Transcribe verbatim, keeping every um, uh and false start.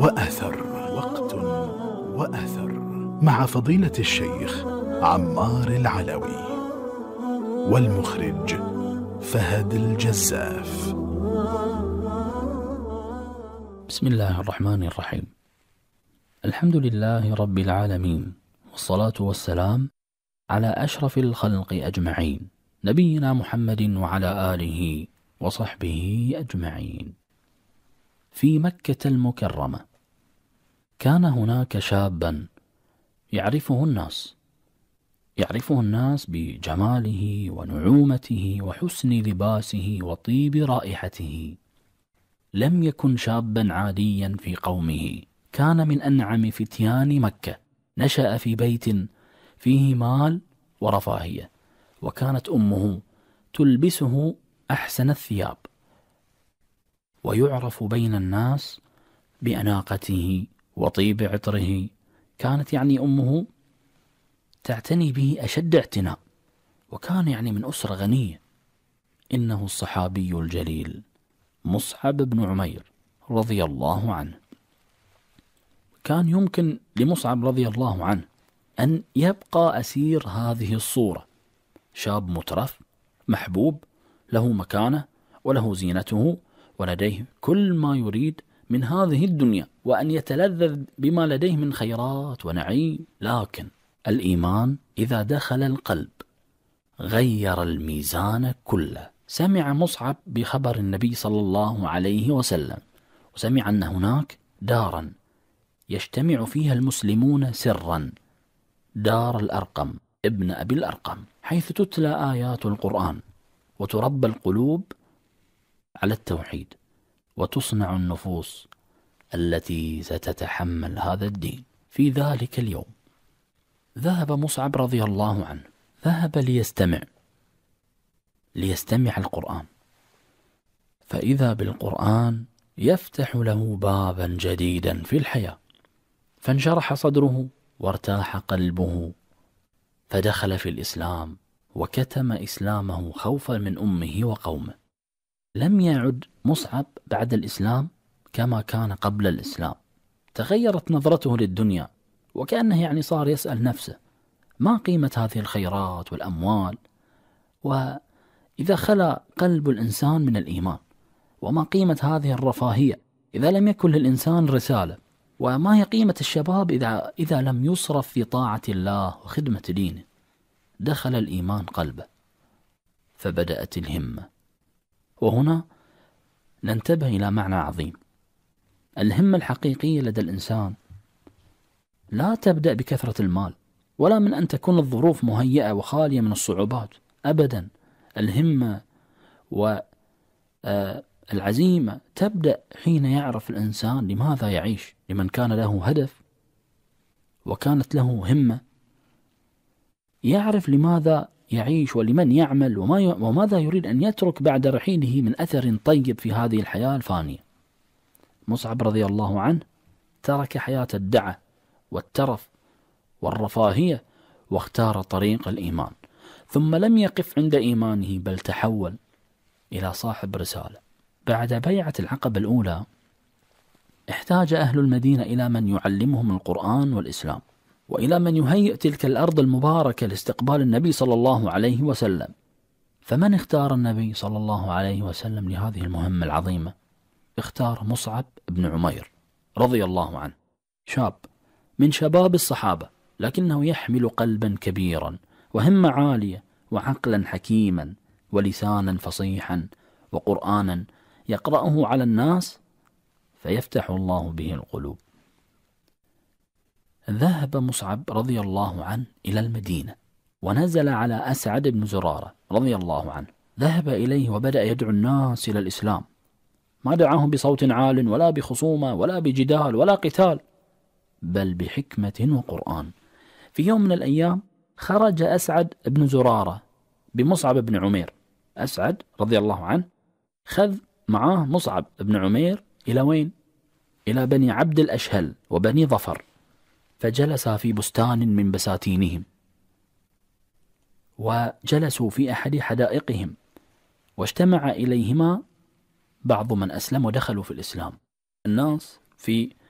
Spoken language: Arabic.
وأثر. وقت وأثر مع فضيلة الشيخ عمار العلوي، والمخرج فهد الجزاف. بسم الله الرحمن الرحيم. الحمد لله رب العالمين، والصلاة والسلام على أشرف الخلق أجمعين، نبينا محمد وعلى آله وصحبه أجمعين. في مكة المكرمة كان هناك شابا يعرفه الناس يعرفه الناس بجماله ونعومته وحسن لباسه وطيب رائحته. لم يكن شابا عاديا في قومه، كان من أنعم فتيان مكة، نشأ في بيت فيه مال ورفاهية، وكانت أمه تلبسه أحسن الثياب، ويعرف بين الناس بأناقته وطيب عطره. كانت يعني أمه تعتني به أشد اعتناء، وكان يعني من أسرة غنية. إنه الصحابي الجليل مصعب بن عمير رضي الله عنه. كان يمكن لمصعب رضي الله عنه أن يبقى أسير هذه الصورة، شاب مترف محبوب، له مكانة وله زينته ولديه كل ما يريد من هذه الدنيا، وأن يتلذذ بما لديه من خيرات ونعيم. لكن الإيمان إذا دخل القلب غير الميزان كله. سمع مصعب بخبر النبي صلى الله عليه وسلم، وسمع أن هناك دارا يجتمع فيها المسلمون سرا، دار الأرقم ابن أبي الأرقم، حيث تتلى آيات القرآن وتربى القلوب على التوحيد، وتصنع النفوس التي ستتحمل هذا الدين. في ذلك اليوم ذهب مصعب رضي الله عنه، ذهب ليستمع ليستمع القرآن، فإذا بالقرآن يفتح له بابا جديدا في الحياة، فانشرح صدره وارتاح قلبه، فدخل في الإسلام وكتم إسلامه خوفا من أمه وقومه. لم يعد مصعب بعد الإسلام كما كان قبل الإسلام، تغيرت نظرته للدنيا، وكأنه يعني صار يسأل نفسه ما قيمة هذه الخيرات والأموال، وإذا خلا قلب الإنسان من الإيمان، وما قيمة هذه الرفاهية إذا لم يكن للإنسان رسالة، وما هي قيمة الشباب إذا, إذا لم يصرف في طاعة الله وخدمة دينه. دخل الإيمان قلبه فبدأت الهمة. وهنا ننتبه إلى معنى عظيم. الهمة الحقيقية لدى الإنسان لا تبدأ بكثرة المال، ولا من أن تكون الظروف مهيئة وخالية من الصعوبات أبدا. الهمة والعزيمة تبدأ حين يعرف الإنسان لماذا يعيش. لمن كان له هدف وكانت له همة يعرف لماذا يعيش ولمن يعمل وماذا يريد أن يترك بعد رحيله من أثر طيب في هذه الحياة الفانية. مصعب رضي الله عنه ترك حياة الدعة والترف والرفاهية واختار طريق الإيمان، ثم لم يقف عند إيمانه بل تحول إلى صاحب رسالة. بعد بيعة العقبة الأولى احتاج أهل المدينة إلى من يعلمهم القرآن والإسلام، وإلى من يهيئ تلك الأرض المباركة لاستقبال النبي صلى الله عليه وسلم. فمن اختار النبي صلى الله عليه وسلم لهذه المهمة العظيمة؟ اختار مصعب بن عمير رضي الله عنه، شاب من شباب الصحابة، لكنه يحمل قلبا كبيرا وهمة عالية وعقلا حكيما ولسانا فصيحا وقرآنا يقرأه على الناس فيفتح الله به القلوب. ذهب مصعب رضي الله عنه إلى المدينة ونزل على أسعد بن زرارة رضي الله عنه. ذهب إليه وبدأ يدعو الناس إلى الإسلام، ما دعاهم بصوت عال ولا بخصومة ولا بجدال ولا قتال، بل بحكمة وقرآن. في يوم من الأيام خرج أسعد بن زرارة بمصعب بن عمير. أسعد رضي الله عنه خذ معاه مصعب بن عمير إلى وين؟ إلى بني عبد الأشهل وبني ظفر، فجلسا في بستان من بساتينهم، وجلسوا في أحد حدائقهم، واجتمع إليهما بعض من أسلم ودخلوا في الإسلام. الناس في